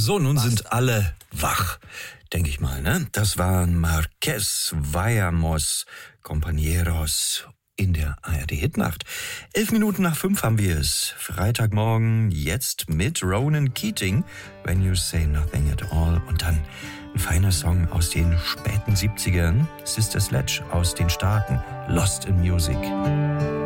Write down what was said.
So, nun sind alle wach, denke ich mal, ne? Das waren Marquez, Vayamos, Compañeros in der ARD-Hitnacht. 5:11 haben wir es. Freitagmorgen, jetzt mit Ronan Keating, When You Say Nothing at All. Und dann ein feiner Song aus den späten 70ern, Sister Sledge aus den Staaten, Lost in Music.